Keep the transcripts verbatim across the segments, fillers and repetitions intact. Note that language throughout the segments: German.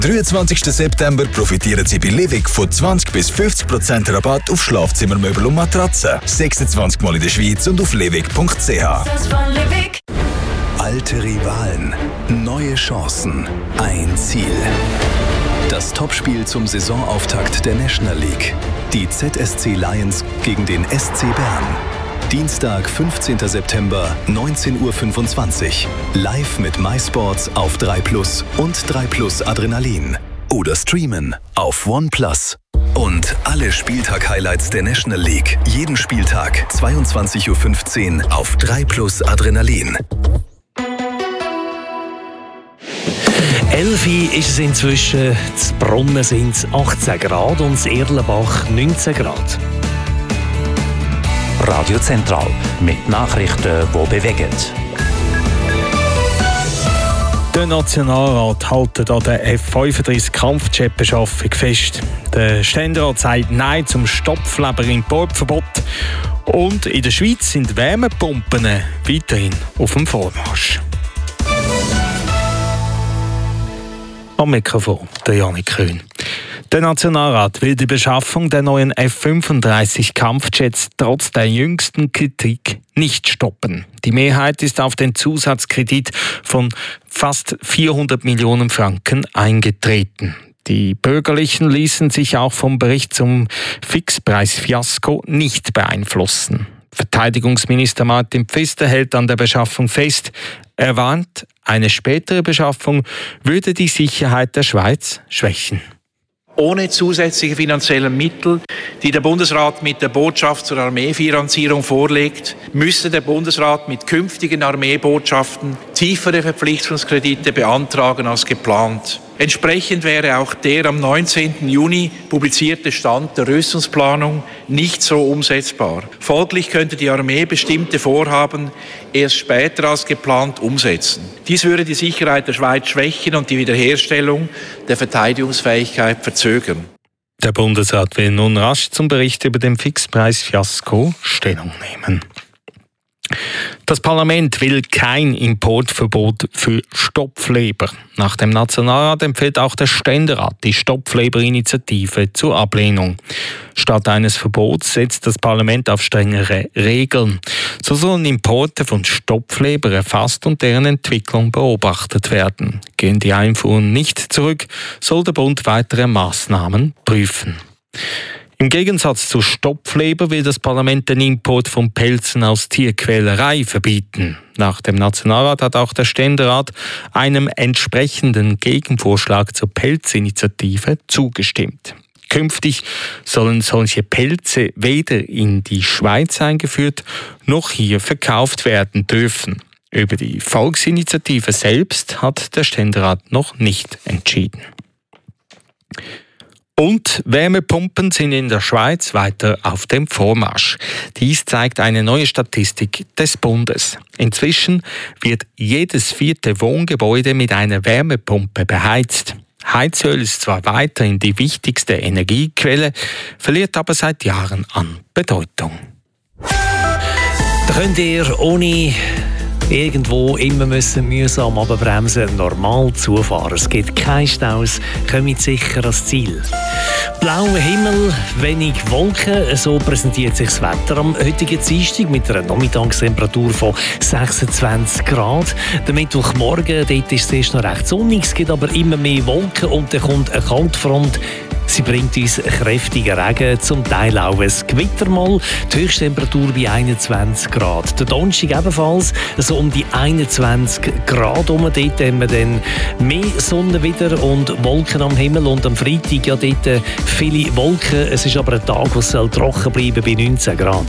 dreiundzwanzigsten September profitieren Sie bei Livik von zwanzig bis fünfzig Prozent Rabatt auf Schlafzimmermöbel und Matratzen. sechsundzwanzig Mal in der Schweiz und auf livik punkt c h. Alte Rivalen, neue Chancen, ein Ziel. Das Topspiel zum Saisonauftakt der National League. Die Z S C Lions gegen den S C Bern. Dienstag, fünfzehnten September, neunzehn Uhr fünfundzwanzig. Live mit MySports auf drei Plus und drei Plus Adrenalin. Oder streamen auf OnePlus. Und alle Spieltag-Highlights der National League. Jeden Spieltag, zweiundzwanzig Uhr fünfzehn auf drei Plus Adrenalin. Elfi ist es inzwischen, zu Brunnen sind es achtzehn Grad und in Erlenbach neunzehn Grad. Radio Zentral mit Nachrichten, die bewegen. Der Nationalrat hält an der F fünfunddreißig Kampfjet-Beschaffung fest. Der Ständerat sagt Nein zum Stopfleber-Importverbot. Und in der Schweiz sind Wärmepumpen weiterhin auf dem Vormarsch. Am Mikrofon der Janik Köhn. Der Nationalrat will die Beschaffung der neuen F fünfunddreißig Kampfjets trotz der jüngsten Kritik nicht stoppen. Die Mehrheit ist auf den Zusatzkredit von fast vierhundert Millionen Franken eingetreten. Die Bürgerlichen ließen sich auch vom Bericht zum Fixpreisfiasko nicht beeinflussen. Verteidigungsminister Martin Pfister hält an der Beschaffung fest. Er warnt, eine spätere Beschaffung würde die Sicherheit der Schweiz schwächen. Ohne zusätzliche finanzielle Mittel, die der Bundesrat mit der Botschaft zur Armeefinanzierung vorlegt, müsste der Bundesrat mit künftigen Armeebotschaften tiefere Verpflichtungskredite beantragen als geplant. Entsprechend wäre auch der am neunzehnten Juni publizierte Stand der Rüstungsplanung nicht so umsetzbar. Folglich könnte die Armee bestimmte Vorhaben erst später als geplant umsetzen. Dies würde die Sicherheit der Schweiz schwächen und die Wiederherstellung der Verteidigungsfähigkeit verzögern. Der Bundesrat will nun rasch zum Bericht über den Fixpreisfiasko Stellung nehmen. Das Parlament will kein Importverbot für Stopfleber. Nach dem Nationalrat empfiehlt auch der Ständerat die Stopfleber-Initiative zur Ablehnung. Statt eines Verbots setzt das Parlament auf strengere Regeln. So sollen Importe von Stopfleber erfasst und deren Entwicklung beobachtet werden. Gehen die Einfuhren nicht zurück, soll der Bund weitere Maßnahmen prüfen. Im Gegensatz zu Stopfleber will das Parlament den Import von Pelzen aus Tierquälerei verbieten. Nach dem Nationalrat hat auch der Ständerat einem entsprechenden Gegenvorschlag zur Pelzinitiative zugestimmt. Künftig sollen solche Pelze weder in die Schweiz eingeführt noch hier verkauft werden dürfen. Über die Volksinitiative selbst hat der Ständerat noch nicht entschieden. Und Wärmepumpen sind in der Schweiz weiter auf dem Vormarsch. Dies zeigt eine neue Statistik des Bundes. Inzwischen wird jedes vierte Wohngebäude mit einer Wärmepumpe beheizt. Heizöl ist zwar weiterhin die wichtigste Energiequelle, verliert aber seit Jahren an Bedeutung. Da könnt ihr ohne irgendwo immer müssen mühsam abbremsen, normal zufahren. Es gibt keine Staus, kommt sicher ans Ziel. Blauer Himmel, wenig Wolken, so präsentiert sich das Wetter am heutigen Dienstag mit einer Nachmittagstemperatur von sechsundzwanzig Grad. Der Mittwochmorgen, dort ist es erst noch recht sonnig, es gibt aber immer mehr Wolken und dann kommt eine Kaltfront. Sie bringt uns kräftigen Regen, zum Teil auch ein Gewitter mal. Die Höchsttemperatur bei einundzwanzig Grad. Der Donnerstag ebenfalls so um die einundzwanzig Grad herum. Dort haben wir dann mehr Sonne wieder und Wolken am Himmel. Und am Freitag ja dort viele Wolken. Es ist aber ein Tag, der soll trocken bleiben bei neunzehn Grad.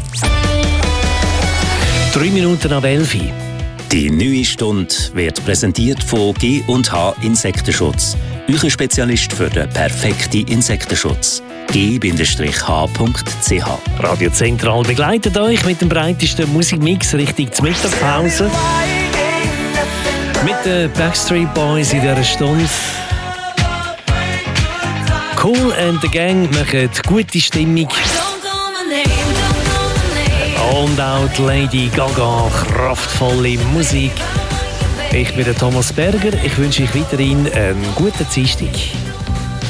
Drei Minuten ab elf. Die neue Stunde wird präsentiert von G und H Insektenschutz. Euer Spezialist für den perfekten Insektenschutz. g H punkt c h. Radio Zentral begleitet euch mit dem breitesten Musikmix Richtung zur Mittagspause. Mit den Backstreet Boys in dieser Stunde. Cool and the Gang machen gute Stimmung. Und auch die Lady Gaga, kraftvolle Musik. Ich bin der Thomas Berger. Ich wünsche euch weiterhin einen guten Dienstag.